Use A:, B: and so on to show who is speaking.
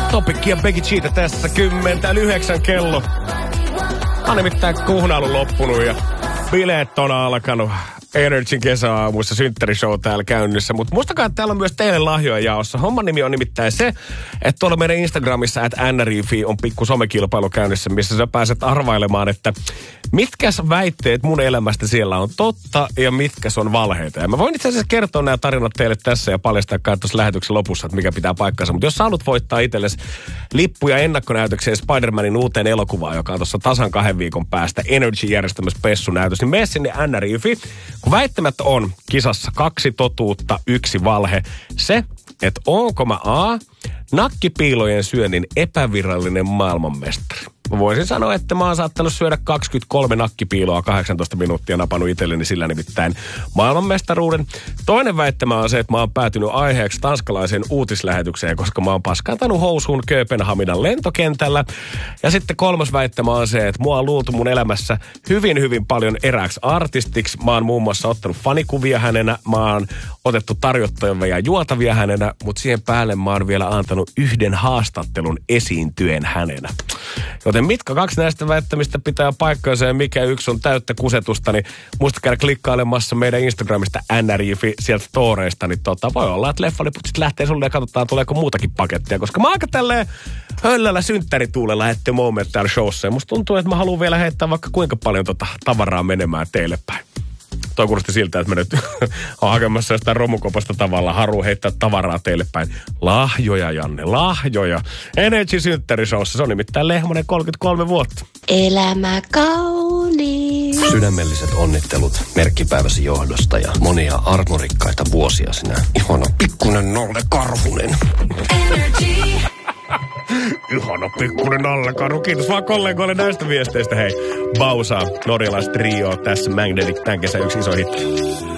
A: Topikki ja Becky G:tä tässä 10:09 kello. On nimittäin kuhnailu loppunut ja bileet on alkanut. Energyn kesäaamuissa synttärishow täällä käynnissä. Mutta muistakaa, että täällä on myös teille lahjoja jaossa. Homman nimi on nimittäin se, että tuolla meidän Instagramissa @nrifi on pikku somekilpailu käynnissä, missä sä pääset arvailemaan, että mitkäs väitteet mun elämästä siellä on totta ja mitkäs on valheita. Ja mä voin itse asiassa kertoa nämä tarinat teille tässä ja paljastaa kai tuossa lähetyksen lopussa, että mikä pitää paikkansa. Mutta jos sä haluat voittaa itsellesi lippuja ennakkonäytökseen Spider-Manin uuteen elokuvaan, joka on tuossa tasan 2 viikon päästä Energy järjestämässä pessunäytös, niin mene sinne NRIFI. Kun väittämättä on kisassa 2 totuutta, 1 valhe. Se, että onko mä A, nakkipiilojen syönnin epävirallinen maailmanmestari. Mä voisin sanoa, että mä oon saattanut syödä 23 nakkipiiloa 18 minuuttia, napannut itselleni sillä nimittäin maailmanmestaruuden. Toinen väittämä on se, että mä oon päätynyt aiheeksi tanskalaiseen uutislähetykseen, koska mä oon paskantanut housuun Kööpenhaminan lentokentällä. Ja sitten 3. väittämä on se, että mua on luultu mun elämässä hyvin paljon erääksi artistiksi. Mä oon muun muassa ottanut fanikuvia hänenä, mä oon otettu tarjottavia ja juotavia hänenä, mutta siihen päälle mä oon vielä antanut 1 haastattelun esiintyen hänenä. Joten mitkä 2 näistä väittämistä pitää paikkansa ja mikä 1 on täyttä kusetusta, niin muista käydä klikkailemassa meidän Instagramista NRIFI sieltä storeista, niin voi olla, että leffaliput sitten lähtee sulle ja katsotaan, tuleeko muutakin pakettia, koska mä aika tälleen höllällä synttärituulella hette moment täällä showssa ja musta tuntuu, että mä haluan vielä heittää vaikka kuinka paljon tavaraa menemään teille päin. Toi kuulosti siltä, että mä nyt on hakemassa jostain romukopasta tavalla haru heittää tavaraa teille päin. Lahjoja, Janne, lahjoja. Energy synttärishowssa, se on nimittäin Lehmonen 33 vuotta.
B: Elämä kaunis.
C: Sydämelliset onnittelut merkkipäiväsi johdosta ja monia armorikkaita vuosia sinä. Ihana pikkunen Nalle Karhunen.
B: Energy.
A: Ihana pikkunen Nalle-Karhu. Kiitos vaan kollegoille näistä viesteistä. Hei, Bausa, norjalaiset trio tässä Magnetic, tämän kesän 1 iso hitti.